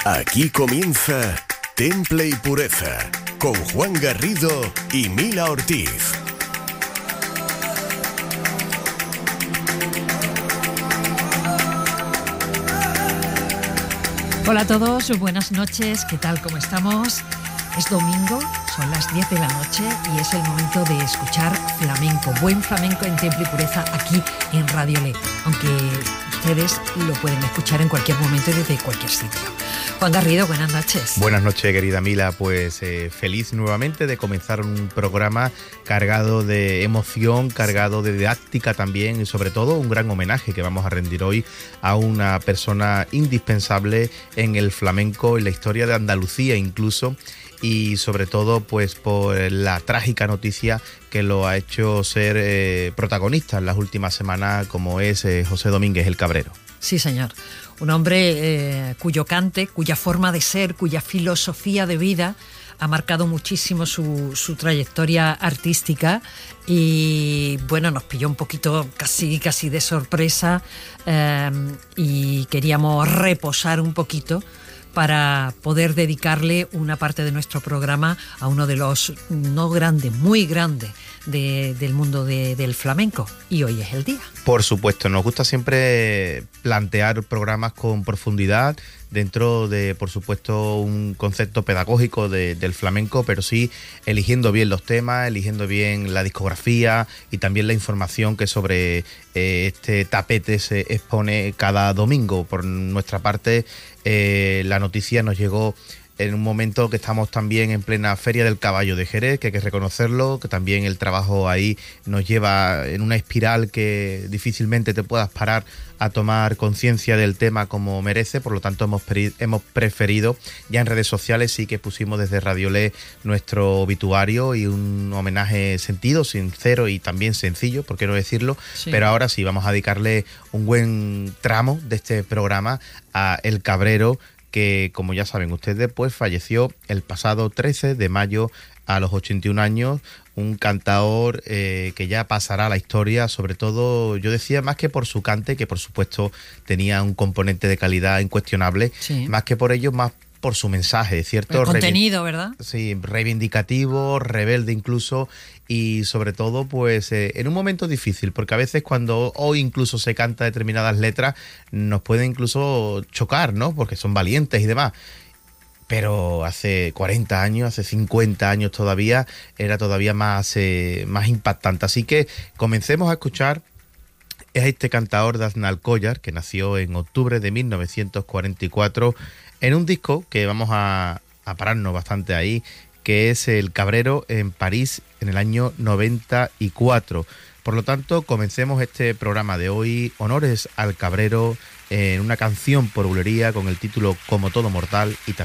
Aquí comienza Temple y Pureza con Juan Garrido y Mila Ortiz. Hola a todos, buenas noches, ¿qué tal? ¿Cómo estamos? Es domingo, son las 10 de la noche y es el momento de escuchar flamenco, buen flamenco en Temple y Pureza aquí en Radio Le, aunque ustedes lo pueden escuchar en cualquier momento y desde cualquier sitio. Juan Garrido, buenas noches. Buenas noches, querida Mila, pues feliz nuevamente de comenzar un programa cargado de emoción, cargado de didáctica también y sobre todo un gran homenaje que vamos a rendir hoy a una persona indispensable en el flamenco, en la historia de Andalucía incluso, y sobre todo pues por la trágica noticia que lo ha hecho ser protagonista en las últimas semanas, como es José Domínguez el Cabrero. Sí, señor. Un hombre cuyo cante, cuya forma de ser, cuya filosofía de vida ha marcado muchísimo su trayectoria artística y bueno, nos pilló un poquito casi de sorpresa y queríamos reposar un poquito para poder dedicarle una parte de nuestro programa a uno de los no grande, muy grande del mundo del flamenco, y hoy es el día. Por supuesto, nos gusta siempre plantear programas con profundidad dentro de, por supuesto, un concepto pedagógico del flamenco, pero sí eligiendo bien los temas, eligiendo bien la discografía y también la información que sobre este tapete se expone cada domingo. Por nuestra parte, la noticia nos llegó en un momento que estamos también en plena Feria del Caballo de Jerez, que hay que reconocerlo, que también el trabajo ahí nos lleva en una espiral que difícilmente te puedas parar a tomar conciencia del tema como merece. Por lo tanto hemos preferido, ya en redes sociales sí que pusimos desde Radio Le nuestro obituario y un homenaje sentido, sincero y también sencillo, por qué no decirlo, sí. Pero ahora sí vamos a dedicarle un buen tramo de este programa a El Cabrero, que, como ya saben ustedes, pues falleció el pasado 13 de mayo a los 81 años, un cantaor que ya pasará a la historia, sobre todo, yo decía, más que por su cante, que por supuesto tenía un componente de calidad incuestionable, sí. Más que por ello, más por su mensaje, ¿cierto? El contenido, ¿verdad? Sí, reivindicativo, rebelde incluso, y sobre todo pues en un momento difícil, porque a veces cuando hoy incluso se canta determinadas letras nos pueden incluso chocar, ¿no? Porque son valientes y demás. Pero hace 40 años, hace 50 años todavía, era todavía más impactante. Así que comencemos a escuchar a este cantaor de Aznalcóllar, que nació en octubre de 1944, en un disco que vamos a pararnos bastante ahí, que es El Cabrero en París en el año 94. Por lo tanto, comencemos este programa de hoy, honores al Cabrero, en una canción por bulería con el título Como todo mortal y también